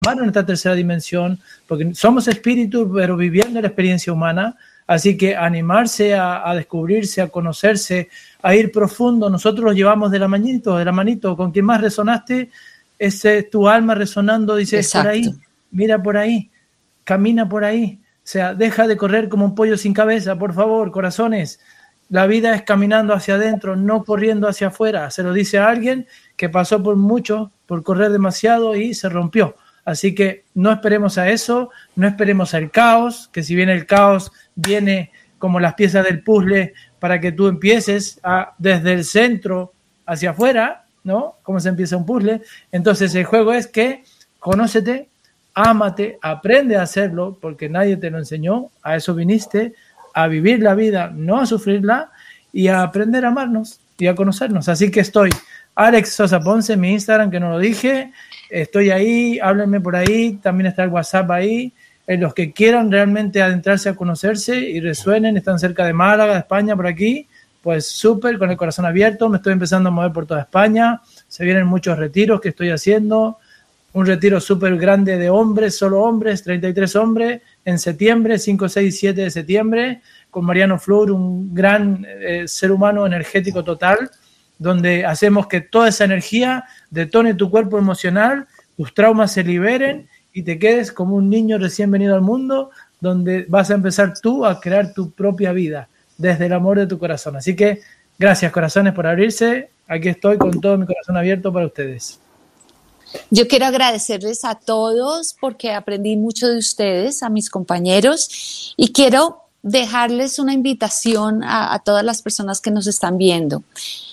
en esta tercera dimensión, porque somos espíritus, pero viviendo la experiencia humana. Así que animarse a descubrirse, a conocerse, a ir profundo. Nosotros los llevamos de la manito. Con quien más resonaste, ese es tu alma resonando, dice, es por ahí, mira por ahí, camina por ahí. O sea, deja de correr como un pollo sin cabeza, por favor, corazones. La vida es caminando hacia adentro, no corriendo hacia afuera. Se lo dice a alguien que pasó por mucho, por correr demasiado y se rompió. Así que no esperemos a eso, no esperemos al caos, que si viene el caos, viene como las piezas del puzzle para que tú empieces desde el centro hacia afuera, ¿no? Como se empieza un puzzle. Entonces el juego es que conócete, ámate, aprende a hacerlo, porque nadie te lo enseñó, a eso viniste, a vivir la vida, no a sufrirla, y a aprender a amarnos y a conocernos. Así que estoy, Alex Sosa Ponce, mi Instagram, que no lo dije, estoy ahí, háblenme por ahí, también está el WhatsApp ahí, los que quieran realmente adentrarse a conocerse y resuenen, están cerca de Málaga, de España, por aquí, pues súper, con el corazón abierto, me estoy empezando a mover por toda España, se vienen muchos retiros que estoy haciendo, un retiro súper grande de hombres, solo hombres, 33 hombres, en septiembre, 5, 6, 7 de septiembre, con Mariano Flor, un gran ser humano energético total, donde hacemos que toda esa energía detone tu cuerpo emocional, tus traumas se liberen y te quedes como un niño recién venido al mundo, donde vas a empezar tú a crear tu propia vida, desde el amor de tu corazón. Así que gracias, corazones, por abrirse. Aquí estoy con todo mi corazón abierto para ustedes. Yo quiero agradecerles a todos porque aprendí mucho de ustedes, a mis compañeros, y quiero dejarles una invitación a todas las personas que nos están viendo.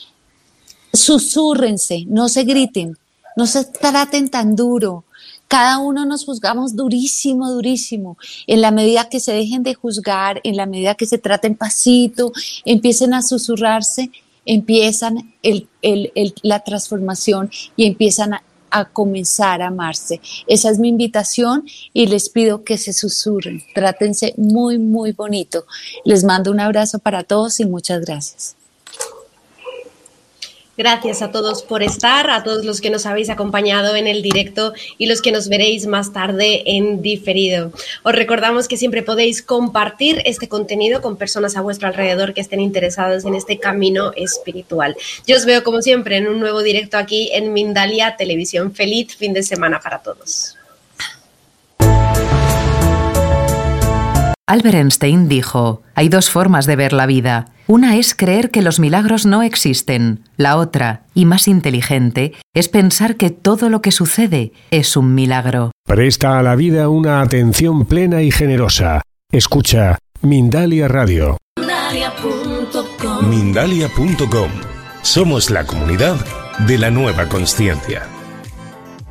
Susúrrense, no se griten, no se traten tan duro. Cada uno nos juzgamos durísimo, durísimo. En la medida que se dejen de juzgar, en la medida que se traten pasito, empiecen a susurrarse, empiezan la transformación y empiezan a comenzar a amarse. Esa es mi invitación y les pido que se susurren. Trátense muy, muy bonito. Les mando un abrazo para todos y muchas gracias. Gracias a todos por estar, a todos los que nos habéis acompañado en el directo y los que nos veréis más tarde en diferido. Os recordamos que siempre podéis compartir este contenido con personas a vuestro alrededor que estén interesadas en este camino espiritual. Yo os veo como siempre en un nuevo directo aquí en Mindalia Televisión. Feliz fin de semana para todos. Albert Einstein dijo: hay dos formas de ver la vida. Una es creer que los milagros no existen. La otra, y más inteligente, es pensar que todo lo que sucede es un milagro. Presta a la vida una atención plena y generosa. Escucha Mindalia Radio. Mindalia.com. Somos la comunidad de la nueva consciencia.